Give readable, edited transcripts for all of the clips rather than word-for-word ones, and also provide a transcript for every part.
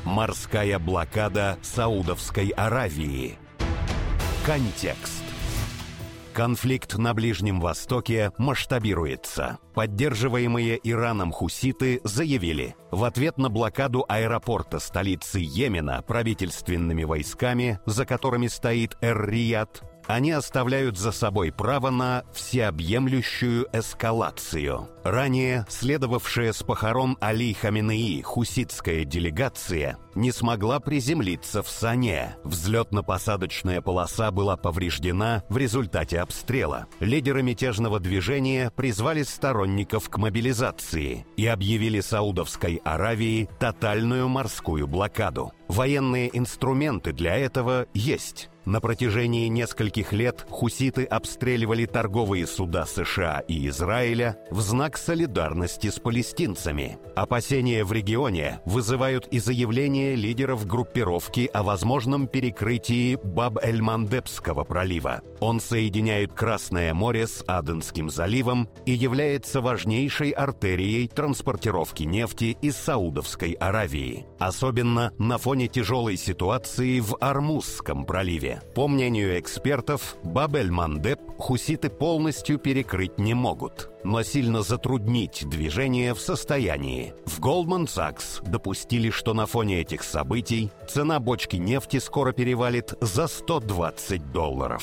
Морская блокада Саудовской Аравии. Контекст. Конфликт на Ближнем Востоке масштабируется. Поддерживаемые Ираном хуситы заявили, в ответ на блокаду аэропорта столицы Йемена правительственными войсками, за которыми стоит Эр-Рияд, они оставляют за собой право на всеобъемлющую эскалацию. Ранее следовавшая с похорон Али Хаминеи хуситская делегация не смогла приземлиться в Сане. Взлетно-посадочная полоса была повреждена в результате обстрела. Лидеры мятежного движения призвали сторонников к мобилизации и объявили Саудовской Аравии тотальную морскую блокаду. Военные инструменты для этого есть. На протяжении нескольких лет хуситы обстреливали торговые суда США и Израиля в знак солидарности с палестинцами. Опасения в регионе вызывают и заявления лидеров группировки о возможном перекрытии Баб-эль-Мандебского пролива. Он соединяет Красное море с Аденским заливом и является важнейшей артерией транспортировки нефти из Саудовской Аравии. Особенно на фоне тяжелой ситуации в Ормузском проливе. По мнению экспертов, Баб-эль-Мандеб хуситы полностью перекрыть не могут, но сильно затруднить движение в состоянии. В Goldman Sachs допустили, что на фоне этих событий цена бочки нефти скоро перевалит за $120.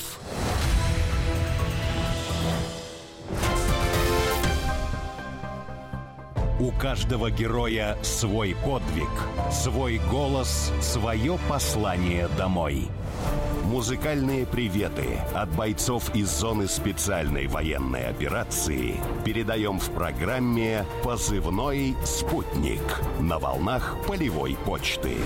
У каждого героя свой подвиг, свой голос, свое послание домой. Музыкальные приветы от бойцов из зоны специальной военной операции передаем в программе «Позывной спутник» на волнах полевой почты.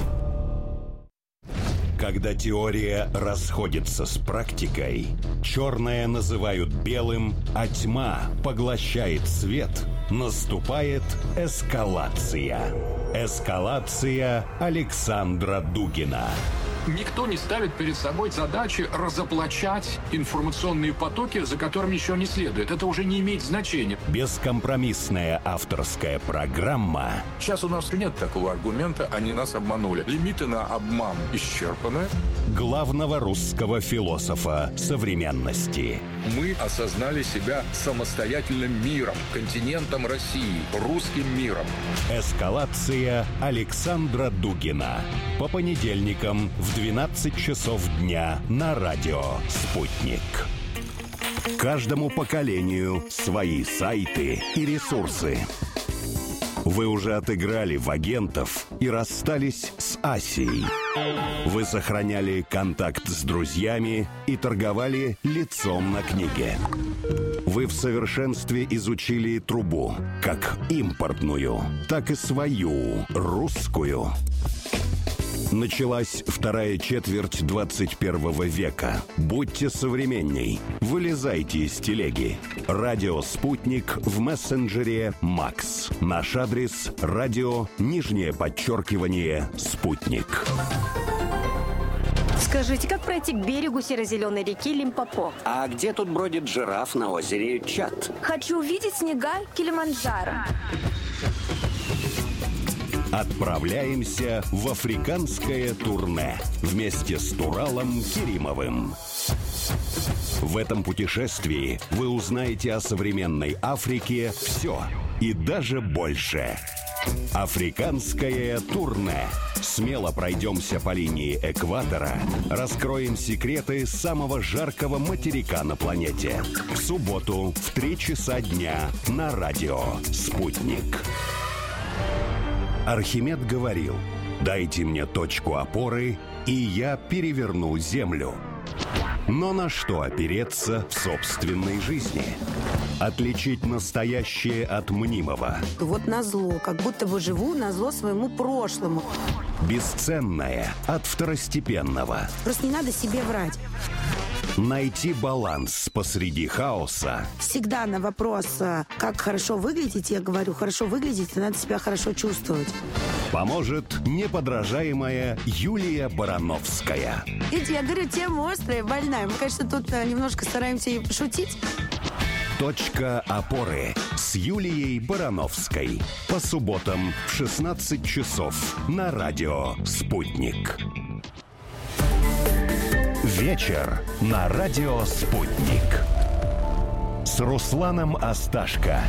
Когда теория расходится с практикой, черное называют белым, а тьма поглощает свет, наступает эскалация. Эскалация Александра Дугина. Никто не ставит перед собой задачи разоблачать информационные потоки, за которыми еще не следует. Это уже не имеет значения. Бескомпромиссная авторская программа. Сейчас у нас нет такого аргумента, они нас обманули. Лимиты на обман исчерпаны. Главного русского философа современности. Мы осознали себя самостоятельным миром, континентом России, русским миром. Эскалация Александра Дугина. По понедельникам в 12 часов дня на радио «Спутник». Каждому поколению свои сайты и ресурсы. Вы уже отыграли в агентов и расстались с Асией. Вы сохраняли контакт с друзьями и торговали лицом на книге. Вы в совершенстве изучили трубу, как импортную, так и свою, русскую. Началась вторая четверть 21 века. Будьте современней. Вылезайте из телеги. Радио «Спутник» в мессенджере «Макс». Наш адрес – радио, _«Спутник». Скажите, как пройти к берегу серо-зеленой реки Лимпопо? А где тут бродит жираф на озере Чад? Хочу увидеть снега Килиманджаро. Отправляемся в африканское турне вместе с Туралом Керимовым. В этом путешествии вы узнаете о современной Африке все и даже больше. Африканское турне. Смело пройдемся по линии экватора, раскроем секреты самого жаркого материка на планете. В субботу в 3 часа дня на радио «Спутник». Архимед говорил: «Дайте мне точку опоры, и я переверну землю». Но на что опереться в собственной жизни? Отличить настоящее от мнимого. Вот назло, как будто бы живу назло своему прошлому. Бесценное от второстепенного. Просто не надо себе врать. Найти баланс посреди хаоса. Всегда на вопрос, как хорошо выглядеть, я говорю, хорошо выглядеть, надо себя хорошо чувствовать. Поможет неподражаемая Юлия Точка опоры с Юлией Барановской. По субботам в 16 часов на радио «Спутник». Вечер на радио «Спутник». С Русланом Асташко.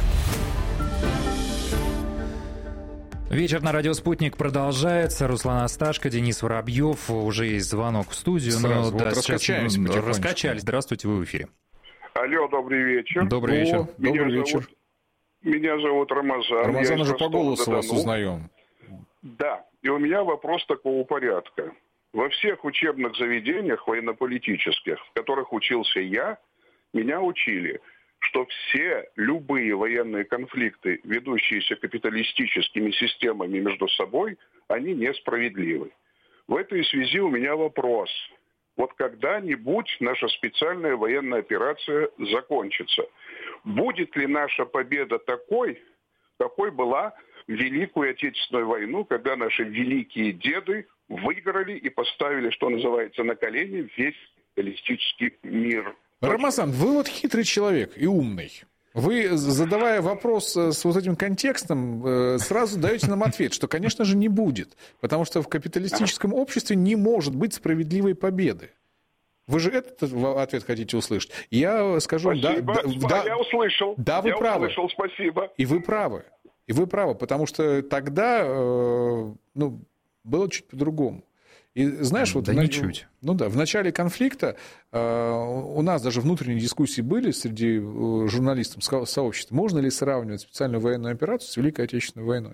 Вечер на радио «Спутник» продолжается. Руслан Асташко, Денис Воробьев. Уже есть звонок в студию. Сразу, вот раскачались. Здравствуйте, вы в эфире. Алло, добрый вечер. Добрый вечер. Добрый вечер. Меня зовут Рамазан. Рамазан, уже по голосу вас узнаем. Да, и у меня вопрос такого порядка. Во всех учебных заведениях военно-политических, в которых учился я, меня учили, что все любые военные конфликты, ведущиеся капиталистическими системами между собой, они несправедливы. В этой связи у меня вопрос. Вот когда-нибудь наша специальная военная операция закончится. Будет ли наша победа такой, какой была в Великую Отечественную войну, когда наши великие деды выиграли и поставили, что называется, на колени весь капиталистический мир? Рамазан, вы вот хитрый человек и умный. Вы, задавая вопрос с вот этим контекстом, сразу даете нам ответ, что, конечно же, не будет. Потому что в капиталистическом обществе не может быть справедливой победы. Вы же этот ответ хотите услышать? Я скажу... Спасибо. Я услышал. Да, вы правы. Услышал, спасибо. И вы правы. И вы правы, потому что тогда было чуть по-другому. И знаешь, вот ничуть. В начале конфликта у нас даже внутренние дискуссии были среди журналистов, сообщества, можно ли сравнивать специальную военную операцию с Великой Отечественной войной.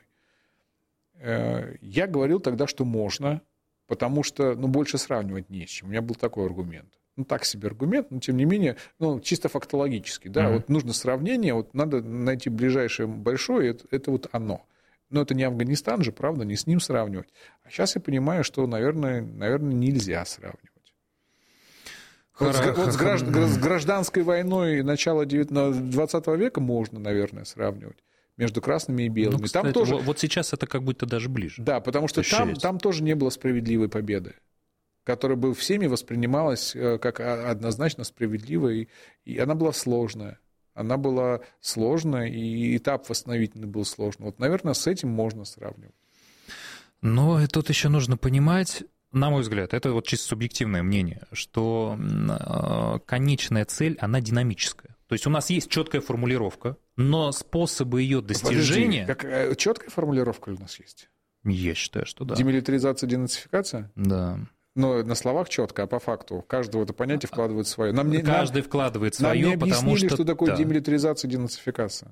Я говорил тогда, что можно, потому что больше сравнивать не с чем. У меня был такой аргумент. Так себе аргумент, но тем не менее, чисто фактологически. Да, вот нужно сравнение, вот надо найти ближайшее большое, это вот оно. Но это не Афганистан же, правда, не с ним сравнивать. А сейчас я понимаю, что, наверное, нельзя сравнивать. С гражданской войной начала 20 века можно, наверное, сравнивать между красными и белыми. Кстати, там тоже... вот сейчас это как будто даже ближе. Да, потому что там тоже не было справедливой победы, которая бы всеми воспринималась как однозначно справедливой, и она была сложная. Она была сложная, и этап восстановительный был сложный. Вот, наверное, с этим можно сравнивать. Но тут еще нужно понимать, на мой взгляд, это вот чисто субъективное мнение, что конечная цель, она динамическая. То есть у нас есть четкая формулировка, но способы ее достижения... Подожди, четкая формулировка у нас есть? Я считаю, что да. Демилитаризация, денацификация? Да. Но на словах четко, а по факту каждого это понятие вкладывает свое. Каждый вкладывает свое, нам не потому объяснили, что такое демилитаризация и денацификация.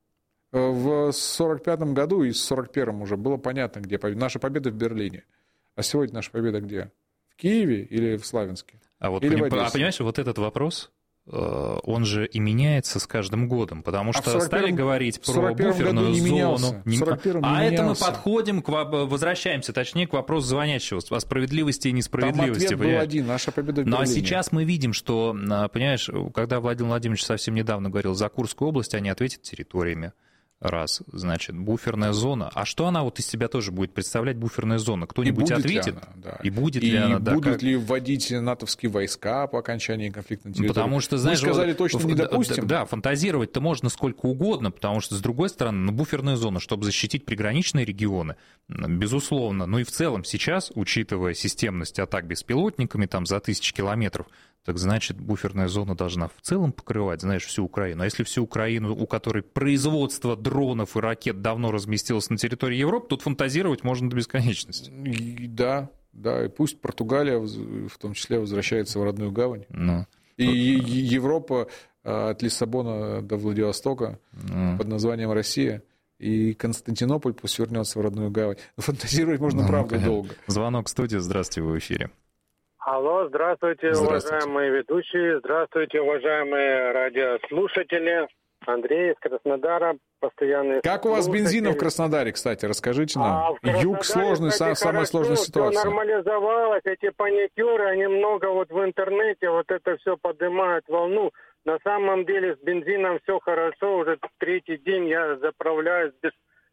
В 1945 году и в 1941 уже было понятно, где победа. Наша победа в Берлине. А сегодня наша победа где? В Киеве или в Славянске? Понимаешь, вот этот вопрос, он же и меняется с каждым годом, потому что стали говорить про буферную зону. Это мы подходим, возвращаемся, точнее, к вопросу звонящего о справедливости и несправедливости. Там ответ был один, наша победа в Берлине. Ну, а сейчас мы видим, что, понимаешь, когда Владимир Владимирович совсем недавно говорил за Курскую область, они ответят территориями. Раз, значит, буферная зона. А что она вот из себя тоже будет представлять, буферная зона? Кто-нибудь ответит? И будет ли она? Будут ли вводить натовские войска по окончании конфликта на территории? Потому что, знаешь, мы сказали, точно не допустим. Да, фантазировать-то можно сколько угодно, потому что, с другой стороны, буферная зона, чтобы защитить приграничные регионы, безусловно. Ну и в целом сейчас, учитывая системность атак беспилотниками там за 1000 километров, так значит, буферная зона должна в целом покрывать, знаешь, всю Украину. А если всю Украину, у которой производство дронов и ракет давно разместилось на территории Европы, тут фантазировать можно до бесконечности. Да, и пусть Португалия в том числе возвращается в родную гавань. И Европа от Лиссабона до Владивостока под названием Россия. И Константинополь пусть вернется в родную гавань. Фантазировать можно, правда, долго. Звонок в студию. Здравствуйте, вы в эфире. Алло, здравствуйте, уважаемые ведущие, здравствуйте, уважаемые радиослушатели. Андрей из Краснодара, постоянный Как у вас бензина в Краснодаре, кстати, расскажите нам. Юг сложный, самая сложная ситуация. Все нормализовалось, эти паникеры, они много вот в интернете вот это все поднимают волну. На самом деле с бензином все хорошо, уже третий день я заправляюсь без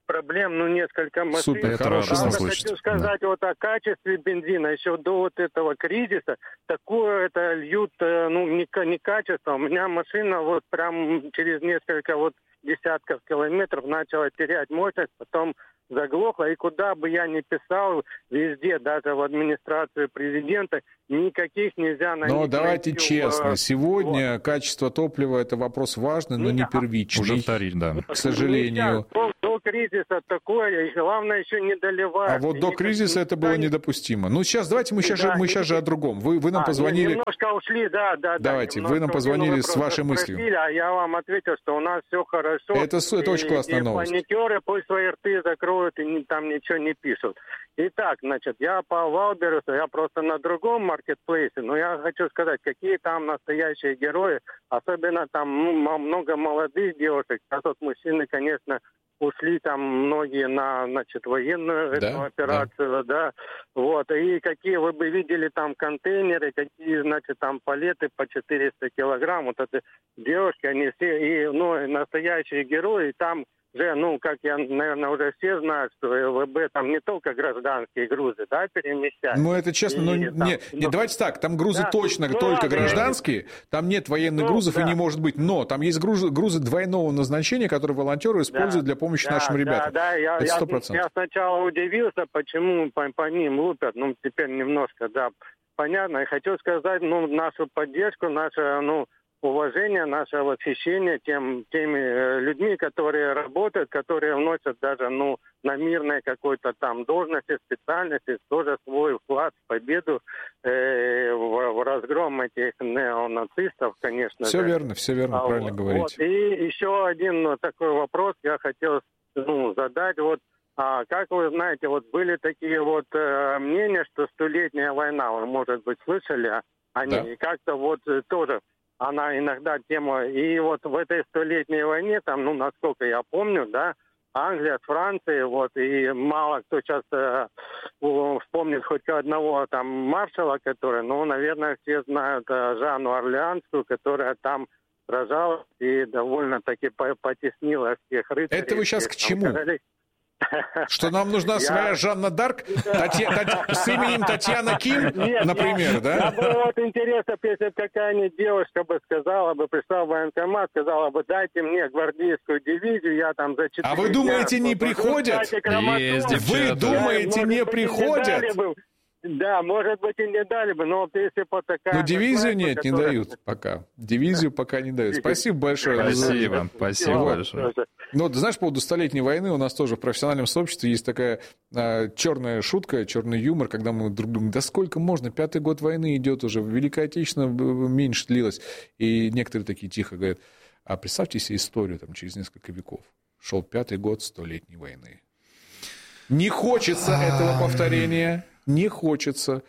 проблем, ну, несколько машин. Супер, хорошо слышать. Хочу сказать вот о качестве бензина. Еще до вот этого кризиса такое это льют, ну, не качество. У меня машина вот прям через несколько вот десятков километров начала терять мощность, потом заглохла, и куда бы я ни писал, везде, даже в администрацию президента, никаких нельзя найти. Но давайте честно, сегодня качество топлива – это вопрос важный, но не первичный. Уже вторик, да. К сожалению. До кризиса такое, и главное еще не доливать. А вот до кризиса это было недопустимо. Ну, сейчас давайте мы сейчас же о другом. Вы нам позвонили... Немножко ушли, да. Давайте, вы нам позвонили с вашей мыслью. А я вам ответил, что у нас все хорошо. Это очень классная новость. Паникеры пусть свои рты закроют и там ничего не пишут. Итак, значит, я по Валберусу, я просто на другом маркетплейсе, но я хочу сказать, какие там настоящие герои, особенно там много молодых девушек, а тут мужчины, конечно, ушли там многие на, значит, военную операцию, да, вот, и какие вы бы видели там контейнеры, какие, значит, там палеты по 400 килограмм, вот это девушки, они все, и, ну, настоящие герои, там же, ну, как я, наверное, уже все знают, что ВВБ там не только гражданские грузы, да, перемещают. Ну, это честно, давайте так, там грузы точно только гражданские, там нет военных грузов и не может быть, но там есть грузы двойного назначения, которые волонтеры используют для помощи нашим ребятам. Да, это 100%. Я сначала удивился, почему по ним лупят, ну, теперь немножко, да, понятно. И хочу сказать, ну, нашу поддержку, наше, ну, уважение, наше восхищение теми людьми, которые работают, которые вносят даже, ну, на мирной какой-то там должности, специальности, тоже свой вклад в победу, в разгром этих неонацистов, конечно. Все верно, правильно говорите. Вот. И еще один такой вопрос я хотел, ну, задать. Вот, как вы знаете, вот были такие вот мнения, что столетняя война, вы, может быть, слышали, они как-то вот тоже... Она иногда тема... И вот в этой столетней войне, там, ну, насколько я помню, да, Англия с Францией, вот, и мало кто сейчас вспомнит хоть одного там маршала, который, ну, наверное, все знают Жанну Орлеанскую, которая там сражалась и довольно-таки потеснила всех рыцарей. Это вы сейчас к чему? Что нам нужна своя Жанна Дарк с именем Татьяна Ким, например, да? Я бы вот интересно, если какая-нибудь девушка бы сказала бы, пришла в военкомат, сказала бы, дайте мне гвардейскую дивизию, я там за 4 А вы думаете, не приходят? Вы думаете, не приходят? Да, может быть, и не дали бы, но вот если бы такая... Но дивизию нет, не дают пока. Дивизию пока не дают. Спасибо большое. Спасибо большое. Ну, вот, знаешь, по поводу столетней войны у нас тоже в профессиональном сообществе есть такая черная шутка, черный юмор, когда мы друг другу, да сколько можно, 5-й год войны идет уже, Великая Отечественная меньше длилась. И некоторые такие тихо говорят, а представьте себе историю там, через несколько веков. Шел 5-й год Столетней войны. Не хочется этого повторения. Не хочется.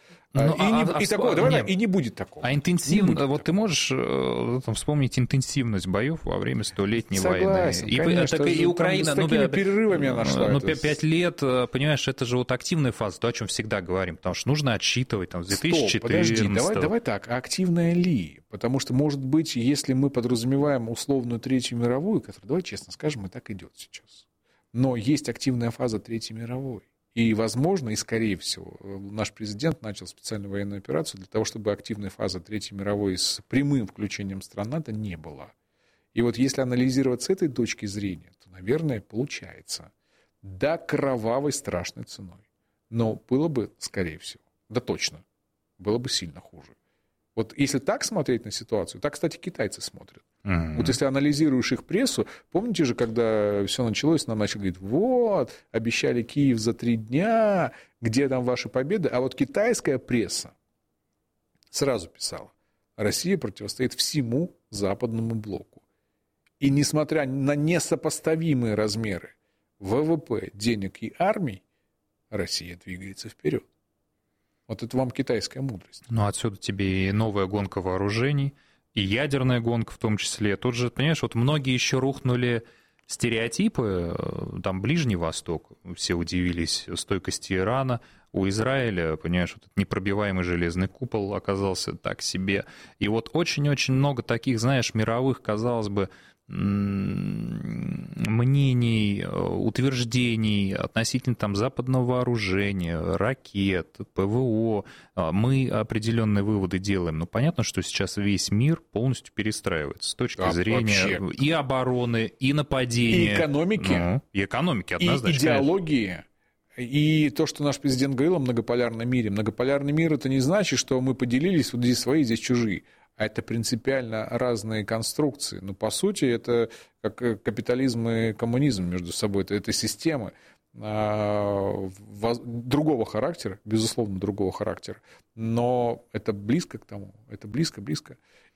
И не будет такого. А интенсивно, вот ты можешь вспомнить интенсивность боев во время Столетней войны. Конечно, и Украина, с такими перерывами она шла. Ну, 5 лет, понимаешь, это же вот активная фаза, то, о чем всегда говорим, потому что нужно отсчитывать там, с 2014. Подожди, давай так, а активная ли? Потому что, может быть, если мы подразумеваем условную Третью мировую, которая, давай честно скажем, и так идет сейчас. Но есть активная фаза Третьей мировой. И, возможно, и скорее всего, наш президент начал специальную военную операцию для того, чтобы активная фаза Третьей мировой с прямым включением стран НАТО не была. И вот если анализировать с этой точки зрения, то, наверное, получается, да, кровавой страшной ценой. Но было бы, скорее всего, да точно, было бы сильно хуже. Вот если так смотреть на ситуацию, так, кстати, китайцы смотрят. Вот если анализируешь их прессу, помните же, когда все началось, нам начали говорить, вот, обещали Киев за 3 дня, где там ваши победы? А вот китайская пресса сразу писала, Россия противостоит всему западному блоку. И несмотря на несопоставимые размеры ВВП, денег и армий, Россия двигается вперед. Вот это вам китайская мудрость. Ну, отсюда тебе и новая гонка вооружений, и ядерная гонка в том числе. Тут же, понимаешь, вот многие еще рухнули стереотипы, там Ближний Восток, все удивились стойкости Ирана, у Израиля, понимаешь, вот этот непробиваемый железный купол оказался так себе. И вот очень-очень много таких, знаешь, мировых, казалось бы, мнений, утверждений относительно там западного вооружения, ракет, ПВО, мы определенные выводы делаем. Но понятно, что сейчас весь мир полностью перестраивается с точки зрения вообще. И обороны, и нападения. И экономики. И экономики, однозначно. И идеологии. И то, что наш президент говорил о многополярном мире. Многополярный мир — это не значит, что мы поделились, вот здесь свои, здесь чужие. А это принципиально разные конструкции. Но, по сути, это как капитализм и коммунизм между собой. Это системы другого характера, безусловно, другого характера. Но это близко к тому. Это близко.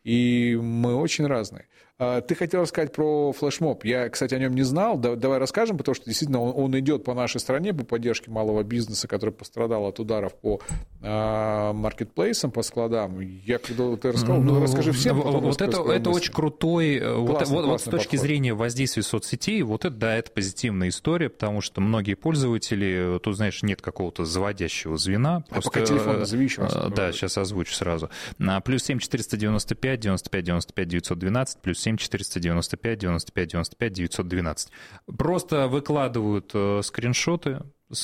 И мы очень разные. Ты хотел рассказать про флешмоб. Я, кстати, о нем не знал. Давай расскажем, потому что действительно он идет по нашей стране, по поддержке малого бизнеса, который пострадал от ударов по маркетплейсам, по складам. Я когда ты рассказал, расскажи всем. Вот это очень крутой. Вот с точки зрения воздействия соцсетей, вот это, да, это позитивная история, потому что многие пользователи, тут, знаешь, нет какого-то заводящего звена. Просто, пока телефон назови еще раз. Да, сейчас озвучу сразу. Плюс 7 495 95 95 912, плюс 7 495 95 95 912. Просто выкладывают скриншоты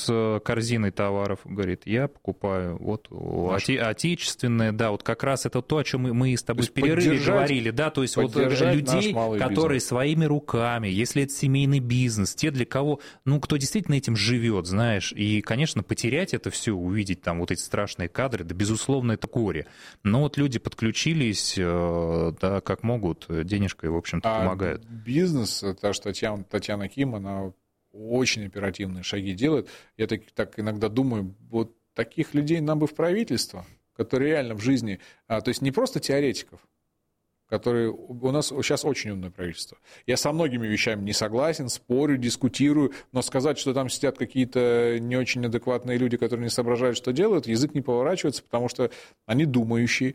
с корзиной товаров, говорит, я покупаю вот отечественное, да, вот как раз это то, о чем мы с тобой в перерыве говорили, да, то есть вот людей, которые бизнес. Своими руками, если это семейный бизнес, те, для кого, кто действительно этим живет, знаешь, и, конечно, потерять это все, увидеть там вот эти страшные кадры, да, безусловно, это горе. Но вот люди подключились, да, как могут, денежкой, в общем-то, помогают. Бизнес, та что Татьяна Ким, она очень оперативные шаги делает. Я так иногда думаю, вот таких людей нам бы в правительство, которые реально в жизни, то есть не просто теоретиков, которые у нас сейчас очень умное правительство. Я со многими вещами не согласен, спорю, дискутирую, но сказать, что там сидят какие-то не очень адекватные люди, которые не соображают, что делают, язык не поворачивается, потому что они думающие.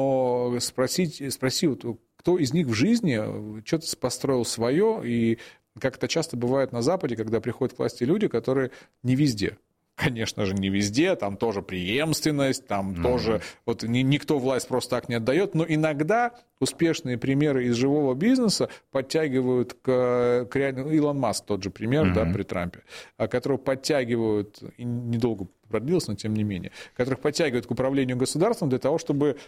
Но спроси, вот, кто из них в жизни что-то построил свое, и как это часто бывает на Западе, когда приходят к власти люди, которые не везде. Конечно же, не везде, там тоже преемственность, там тоже вот никто власть просто так не отдает, но иногда успешные примеры из живого бизнеса подтягивают к реальному... Илон Маск тот же пример, да, при Трампе, которого подтягивают, и недолго продлилось, но тем не менее, которых подтягивают к управлению государством для того, чтобы,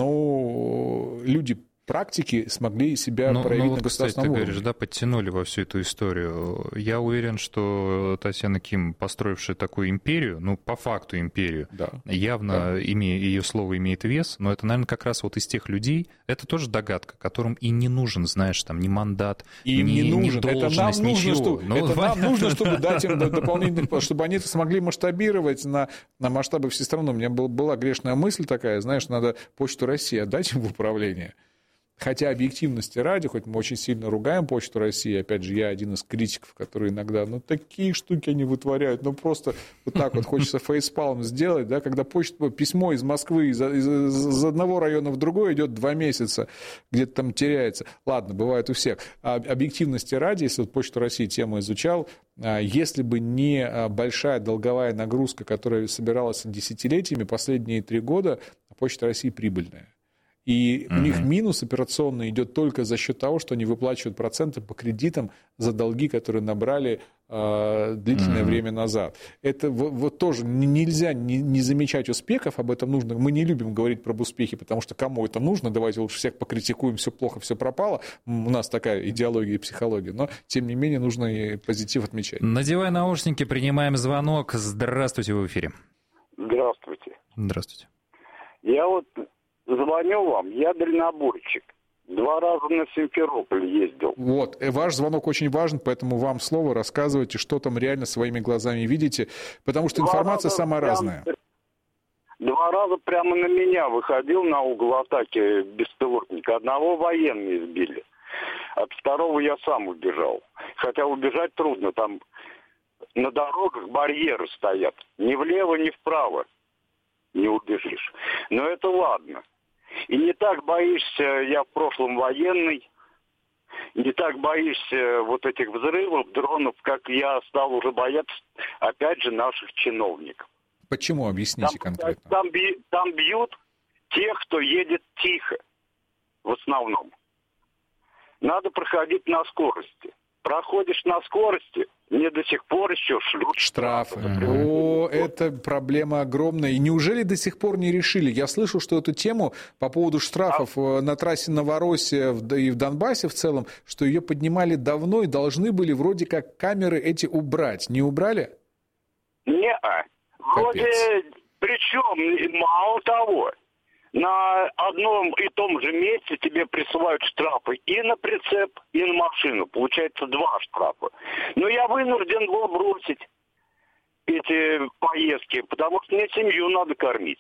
люди практики смогли себя проявить на государственном уровне. Ты говоришь, да, подтянули во всю эту историю. Я уверен, что Татьяна Ким, построившая такую империю, по факту империю, да, явно ее слово имеет вес, но это, наверное, как раз вот из тех людей, это тоже догадка, которым и не нужен, знаешь, там, ни мандат, ни должность, ничего. Нам нужно, чтобы дать им дополнительный, чтобы они смогли масштабировать на масштабы всей страны. У меня была грешная мысль такая, знаешь, надо Почту России отдать им в управление. Хотя объективности ради, хоть мы очень сильно ругаем Почту России, опять же, я один из критиков, которые иногда, такие штуки они вытворяют, просто вот так вот хочется фейспалм сделать, да, когда письмо из Москвы из одного района в другой идет 2 месяца, где-то там теряется. Ладно, бывает у всех. А объективности ради, если вот Почту России тему изучал, если бы не большая долговая нагрузка, которая собиралась десятилетиями, последние 3 года Почта России прибыльная. И у них минус операционный идет только за счет того, что они выплачивают проценты по кредитам за долги, которые набрали длительное время назад. Это вот тоже нельзя не замечать успехов, об этом нужно. Мы не любим говорить про успехи, потому что кому это нужно, давайте лучше всех покритикуем, все плохо, все пропало. У нас такая идеология и психология, но тем не менее нужно и позитив отмечать. Надевай наушники, принимаем звонок. Здравствуйте, вы в эфире. Здравствуйте. Здравствуйте. Я звоню вам, я дальнобойщик. 2 раза на Симферополь ездил. Вот, ваш звонок очень важен, поэтому вам слово, рассказывайте, что там реально своими глазами видите, потому что информация самая разная. 2 раза прямо на меня выходил на угол атаки беспилотника. Одного военные сбили, от второго я сам убежал. Хотя убежать трудно, там на дорогах барьеры стоят. Ни влево, ни вправо не убежишь. Но это ладно. И не так боишься, я в прошлом военный, не так боишься вот этих взрывов, дронов, как я стал уже бояться, опять же, наших чиновников. Почему? Объясните конкретно. Там бьют тех, кто едет тихо, в основном. надо проходить на скорости. Проходишь на скорости, мне до сих пор еще шлют штрафы. О, это проблема огромная. И неужели до сих пор не решили? Я слышал, что эту тему по поводу штрафов на трассе Новороссия и в Донбассе в целом, что ее поднимали давно и должны были вроде как камеры эти убрать. Не убрали? Не-а. Вроде, причем, мало того, на одном и том же месте тебе присылают штрафы и на прицеп, и на машину. Получается 2 штрафа. Но я вынужден был бросить эти поездки, потому что мне семью надо кормить.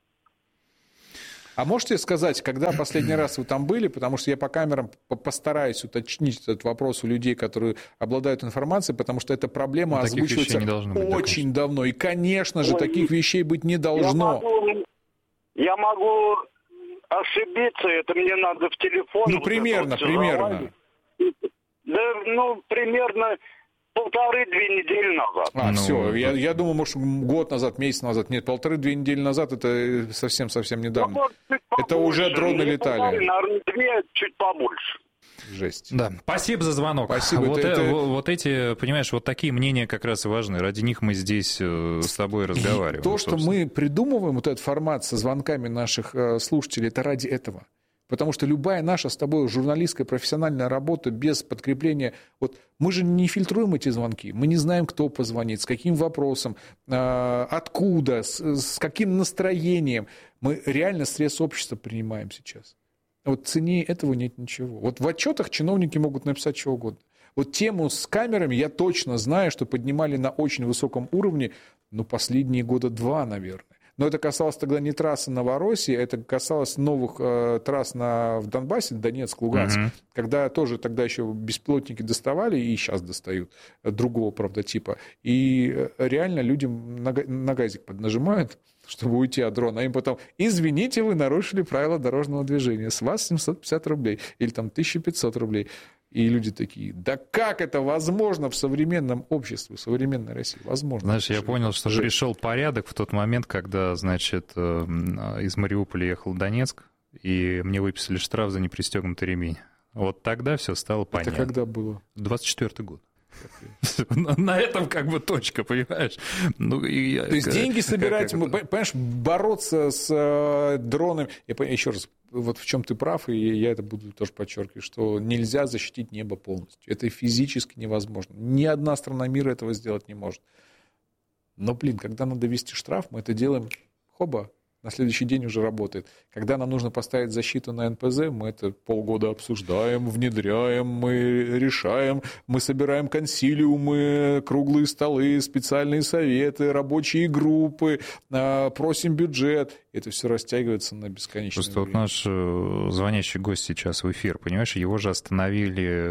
А можете сказать, когда последний раз вы там были? Потому что я по камерам постараюсь уточнить этот вопрос у людей, которые обладают информацией, потому что эта проблема озвучивается очень давно. И, конечно же, таких вещей быть не должно. Я могу ошибиться, это мне надо в телефон. Ну, примерно. Да, примерно 1,5-2 недели назад. Все, я думаю, может, год назад, месяц назад. Нет, 1,5-2 недели назад, это совсем недавно. Это уже дроны летали. 2, чуть побольше. Жесть. Да, спасибо за звонок. Спасибо. Вот эти, понимаешь, вот такие мнения как раз и важны. Ради них мы здесь с тобой разговариваем. То, что мы придумываем, вот этот формат со звонками наших слушателей, это ради этого. Потому что любая наша с тобой журналистская профессиональная работа без подкрепления... Вот мы же не фильтруем эти звонки. Мы не знаем, кто позвонит, с каким вопросом, откуда, с каким настроением. Мы реально срез общества принимаем сейчас. Вот ценнее этого нет ничего. Вот в отчетах чиновники могут написать чего угодно. Вот тему с камерами я точно знаю, что поднимали на очень высоком уровне, последние 2 года, наверное. Но это касалось тогда не трассы Новороссии, это касалось новых трасс в Донбассе, Донецк, Луганск, когда тоже тогда еще беспилотники доставали и сейчас достают другого, правда, типа. И реально людям на газик поднажимают, чтобы уйти от дрона, а им потом: извините, вы нарушили правила дорожного движения, с вас 750 рублей или там 1500 рублей. И люди такие: да как это возможно в современном обществе, в современной России? Возможно. Знаешь, я понял, что пришел порядок в тот момент, когда, значит, из Мариуполя ехал в Донецк, и мне выписали штраф за непристегнутый ремень. Вот тогда все стало понятно. Это когда было? 24-й год. На этом как бы точка, понимаешь? То есть деньги собирать, понимаешь, бороться с дронами. Еще раз, вот в чем ты прав, и я это буду тоже подчеркивать, что нельзя защитить небо полностью. Это физически невозможно. Ни одна страна мира этого сделать не может. Но, когда надо ввести штраф, мы это делаем, на следующий день уже работает. Когда нам нужно поставить защиту на НПЗ, мы это полгода обсуждаем, внедряем, мы решаем, мы собираем консилиумы, круглые столы, специальные советы, рабочие группы, просим бюджет. Это все растягивается на бесконечное время. Просто вот наш звонящий гость сейчас в эфир, понимаешь, его же остановил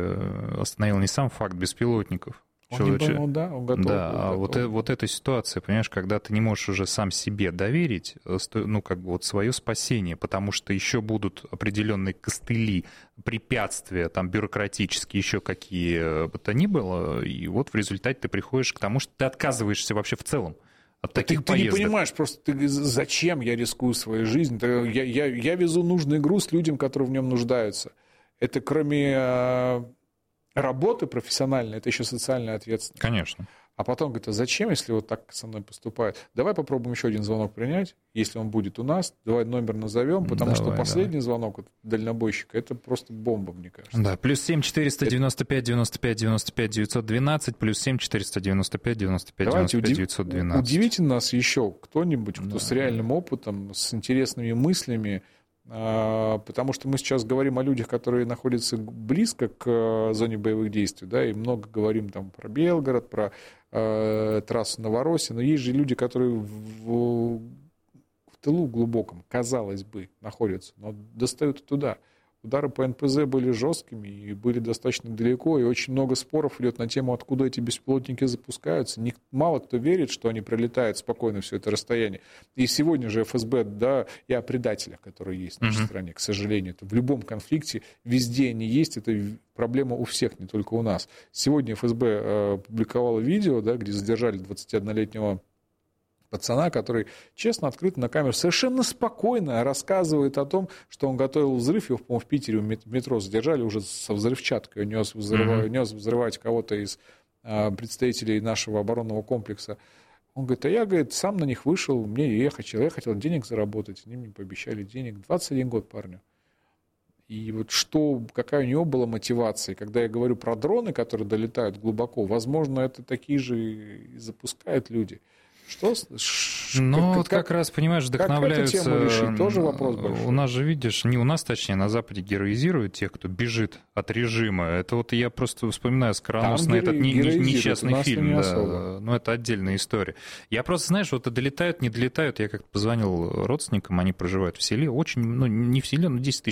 не сам факт беспилотников. Он готов. Да, вот эта ситуация, понимаешь, когда ты не можешь уже сам себе доверить, свое спасение, потому что еще будут определенные костыли, препятствия, там, бюрократические, еще какие бы то ни было, и вот в результате ты приходишь к тому, что ты отказываешься вообще в целом от таких поездок. Ты не понимаешь просто, зачем я рискую своей жизнью? Я везу нужный груз людям, которые в нем нуждаются. Это кроме... работы профессиональной, это еще социальная ответственность. Конечно. А потом говорит: а зачем, если вот так со мной поступают? Давай попробуем еще один звонок принять, если он будет у нас. Давай номер назовем, потому что последний звонок от дальнобойщика — это просто бомба, мне кажется. Да, +7 495 95 95 912, +7 495 95 95 912. Удивите нас еще кто-нибудь, кто с реальным опытом, с интересными мыслями, потому что мы сейчас говорим о людях, которые находятся близко к зоне боевых действий, да, и много говорим там про Белгород, про трассу Новороссия, но есть же люди, которые в тылу глубоком, казалось бы, находятся, но достают и туда. Удары по НПЗ были жесткими и были достаточно далеко, и очень много споров идет на тему, откуда эти беспилотники запускаются. Мало кто верит, что они пролетают спокойно все это расстояние. И сегодня же ФСБ, да, и о предателях, которые есть в нашей стране, к сожалению. Это в любом конфликте, везде они есть, это проблема у всех, не только у нас. Сегодня ФСБ публиковало видео, да, где задержали 21-летнего пацана, который честно, открыто на камеру, совершенно спокойно рассказывает о том, что он готовил взрыв, его, по-моему, в Питере в метро задержали уже со взрывчаткой, нес взрывать кого-то из представителей нашего оборонного комплекса. Он говорит, а я, говорит, сам на них вышел, я хотел денег заработать, они мне пообещали денег. 21 год парню. И вот какая у него была мотивация, когда я говорю про дроны, которые долетают глубоко, возможно, это такие же и запускают люди. Как раз, понимаешь, вдохновляются... Как эту тему решить? Тоже вопрос большой. У нас же, видишь, не у нас, точнее, на Западе героизируют тех, кто бежит от режима. Это вот я просто вспоминаю скороносный этот несчастный фильм. Да, но это отдельная история. Я просто, знаешь, вот долетают, не долетают. Я как-то позвонил родственникам, они проживают в селе. Очень, не в селе, но 10